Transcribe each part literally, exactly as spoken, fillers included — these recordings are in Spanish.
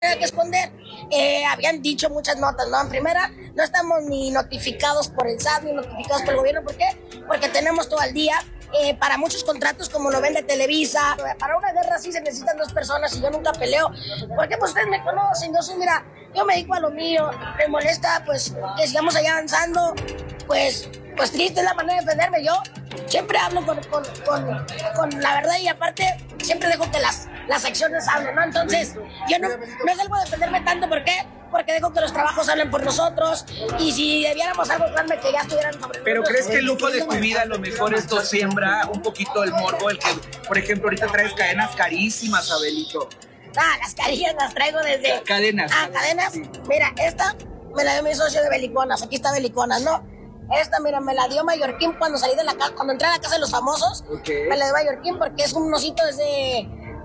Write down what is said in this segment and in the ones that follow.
que esconder. Eh, habían dicho muchas notas, ¿no? En primera, no estamos ni notificados por el S A T ni notificados por el gobierno. ¿Por qué? Porque tenemos todo el día. Eh, para muchos contratos, como lo vende Televisa, para una guerra sí se necesitan dos personas y yo nunca peleo. Porque pues ustedes me conocen, yo soy, mira, yo me dedico a lo mío. Me molesta, pues, que sigamos allá avanzando. Pues, pues triste es la manera de defenderme. Yo siempre hablo con, con, con, con la verdad y aparte siempre dejo que las, las acciones hablen, ¿no? Entonces, yo no, no salgo a defenderme tanto, ¿por qué? Porque dejo que los trabajos hablen por nosotros y si debiéramos algo, créanme que ya estuvieran sobre nosotros. Pero ¿crees que el lujo de tu vida a lo mejor esto siembra un poquito el morbo? El que, por ejemplo, ahorita traes cadenas carísimas, Abelito. Ah, las carillas las traigo desde... Cadenas. Ah, cadenas. Sí. Mira, esta me la dio mi socio de Beliconas. Aquí está Beliconas, ¿no? Esta, mira, me la dio Mallorquín cuando salí de la casa, cuando entré a la casa de los famosos. Okay. Me la dio Mallorquín porque es un osito desde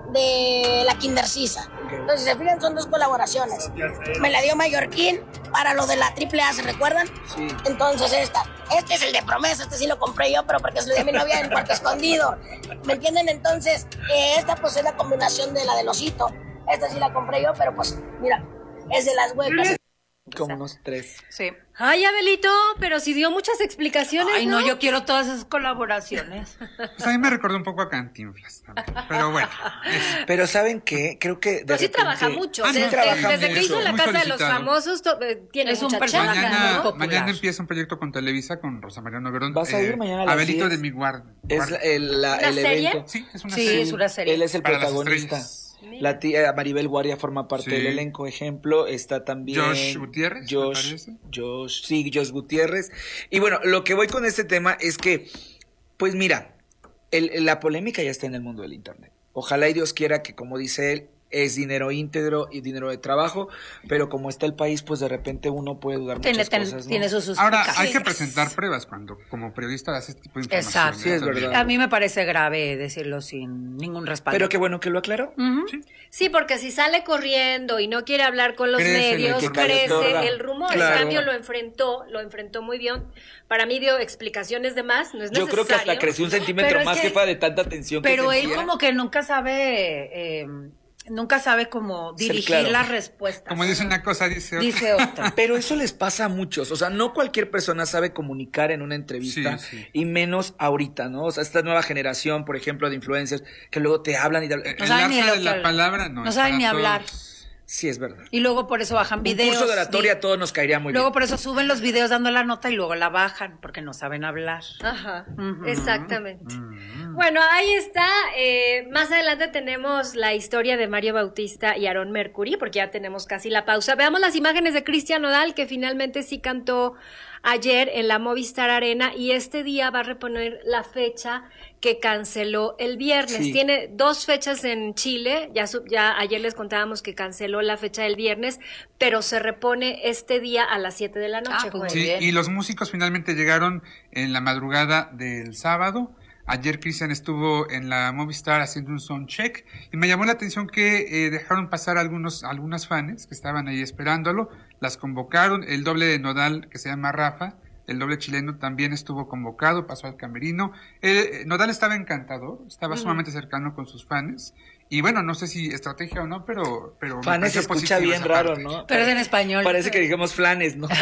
de la Kindercisa. Okay. Entonces, si se fijan, son dos colaboraciones. Me la dio Mallorquín para lo de la triple A, ¿se recuerdan? Sí. Entonces, esta. Este es el de promesa, este sí lo compré yo, pero porque se lo di a mi novia en Puerto Escondido. ¿Me entienden? Entonces, eh, esta pues es la combinación de la del osito. Esta sí la compré yo, pero pues, mira, es de las huecas. Como unos tres. Sí. Ay, Abelito, pero si dio muchas explicaciones, Ay, no, ¿no? yo quiero todas esas colaboraciones. Pues a mí me recordó un poco a Cantinflas también, pero bueno. Es... Pero ¿saben qué? Creo que de Pero sí repente... trabaja mucho. Ah, desde no, trabaja desde que mucho, hizo La muy Casa de los solicitado. Famosos, to- eh, tiene Es un mucha personaje chamba, muy Mañana, popular. mañana empieza un proyecto con Televisa, con Rosa María Noguerón. ¿Vas a ir eh, mañana a las Abelito diez? de mi guarda. Es el, la, ¿Una el serie? evento. Sí, es una Sí, serie. es una serie. Él es el Para las protagonista. estrellas. La tía Maribel Guardia forma parte Sí. del elenco, ejemplo, está también Josh Gutiérrez, me Josh, parece. Josh, sí, Josh Gutiérrez. Y bueno, lo que voy con este tema es que, pues mira, el, la polémica ya está en el mundo del internet. Ojalá y Dios quiera que, como dice él, es dinero íntegro y dinero de trabajo, pero como está el país, pues de repente uno puede dudar Tiene, muchas ten- cosas, ¿no? tiene sus Ahora, hay suspicacias. que presentar pruebas cuando, como periodista, das este tipo de información. Exacto. Sí, es También. verdad. A mí me parece grave decirlo sin ningún respaldo. Pero qué bueno que lo aclaró. Ujú. Sí. Sí, porque si sale corriendo y no quiere hablar con los Crece la medios, equivocación. crece el rumor. Claro. En cambio, lo enfrentó, lo enfrentó muy bien. Para mí dio explicaciones de más, no es Yo necesario. creo que hasta creció un centímetro Pero es más, que- jefa, de tanta tensión que Pero él sentía. como que nunca sabe, eh, nunca sabe cómo Ser dirigir claro. las respuestas. Como dice una cosa, dice otra. Dice otra. Pero eso les pasa a muchos, o sea, no cualquier persona sabe comunicar en una entrevista, Sí, sí. y menos ahorita, ¿no? O sea, esta nueva generación, por ejemplo, de influencers, que luego te hablan y te hablan. El No saben ni arte lo de que la hablan. palabra no. No es saben para ni hablar. todos. Sí, es verdad. Y luego por eso bajan Un videos. curso de oratoria di- a todos nos caería muy Luego bien. por eso suben los videos dando la nota y luego la bajan, porque no saben hablar. Ajá, Ujú. exactamente. Mm. Bueno, ahí está. Eh, más adelante tenemos la historia de Mario Bautista y Aaron Mercury, porque ya tenemos casi la pausa. Veamos las imágenes de Cristian Nodal, que finalmente sí cantó ayer en la Movistar Arena y este día va a reponer la fecha que canceló el viernes. Sí. Tiene dos fechas en Chile, ya, su- ya ayer les contábamos que canceló la fecha del viernes, pero se repone este día a las siete de la noche. Ah, pues Joel. muy Sí, bien. y los músicos finalmente llegaron en la madrugada del sábado. Ayer Cristian estuvo en la Movistar haciendo un sound check y me llamó la atención que eh, dejaron pasar algunos algunas fans que estaban ahí esperándolo, las convocaron, el doble de Nodal que se llama Rafa, el doble chileno también estuvo convocado, pasó al camerino. Eh, Nodal estaba encantador, estaba Ujú. sumamente cercano con sus fans y bueno, no sé si estrategia o no, pero pero me Fanes se pareció escucha positiva bien esa raro, parte. ¿no? Pero es en español. Parece que digamos flanes, ¿no?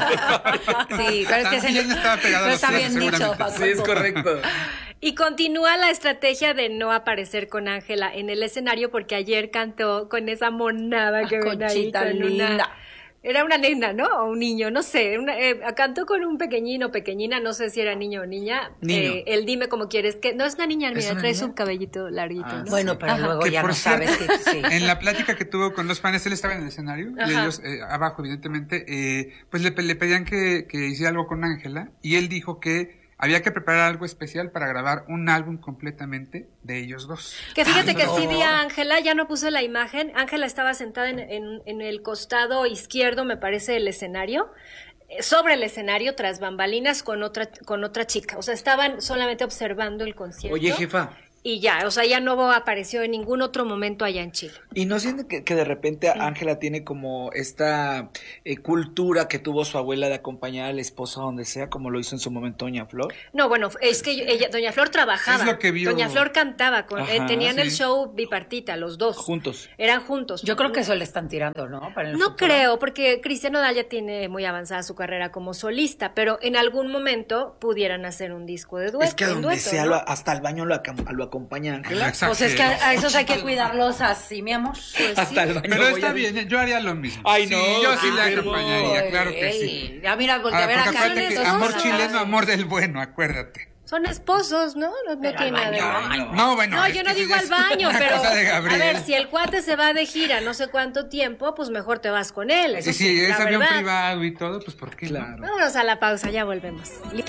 Sí, pero es que También se- estaba pegado a no los está cierres, bien dicho, seguramente. Paco. Sí, es correcto. Y continúa la estrategia de no aparecer con Ángela en el escenario porque ayer cantó con esa monada que ven ahí. Conchita Con linda. una, era una nena, ¿no? O un niño, no sé. Una, eh, cantó con un pequeñino, pequeñina, no sé si era niño o niña. Niño. Eh, el dime como quieres, que no es una niña, ¿Es mira, una trae niña? su cabellito larguito, Ah, ¿no? Bueno, pero Ajá. luego Que ya por no sabes cierto, que sí. En la plática que tuvo con los fans, él estaba en el escenario y Ajá. ellos eh, abajo, evidentemente, eh, pues le, le pedían que, que hiciera algo con Ángela y él dijo que había que preparar algo especial para grabar un álbum completamente de ellos dos. Que fíjate Ah, que no. sí vi a Ángela, ya no puse la imagen. Ángela estaba sentada en, en, en el costado izquierdo, me parece, del escenario, eh, sobre el escenario, tras bambalinas, con otra, con otra chica. O sea, estaban solamente observando el concierto. Oye, jefa, y ya, o sea, ya no apareció en ningún otro momento allá en Chile. ¿Y no sienten que, que de repente Ángela tiene como esta eh, cultura que tuvo su abuela de acompañar al esposo a donde sea, como lo hizo en su momento Doña Flor? No, bueno, es que ella, Doña Flor trabajaba. Es lo que vio. Doña Flor cantaba, con, eh, Ajá, tenían sí. el show bipartita, los dos. Juntos. Eran juntos. Yo creo que eso le están tirando, ¿no? Para el No futuro. creo, porque Cristian Nodal ya tiene muy avanzada su carrera como solista, pero en algún momento pudieran hacer un disco de dueto. Es que a en donde dueto, sea, ¿no? lo- hasta el baño lo, acam- lo acompaña Ángela. Exacto. Pues es que a, a esos hay que cuidarlos así, mi amor. Pues Hasta sí. el baño Pero voy está a- bien, ¿eh? Yo haría lo mismo. Ay, Sí, no, yo sí qué le enfermo. acompañaría, claro que sí. Ey, ya mira, voltea Ah, a ver porque acá. acuérdate que Estos amor son- chileno, amor del bueno, acuérdate. Son esposos, ¿no? No, no Pero tiene al nada de baño. malo. No, bueno. No, es yo que no eso digo ya al es baño, una pero cosa de a Gabriel. ver, si el cuate se va de gira no sé cuánto tiempo, pues mejor te vas con él. Eso Y sí, si es la avión verdad. privado y todo, pues ¿por qué no? Claro. Vámonos a la pausa, ya volvemos.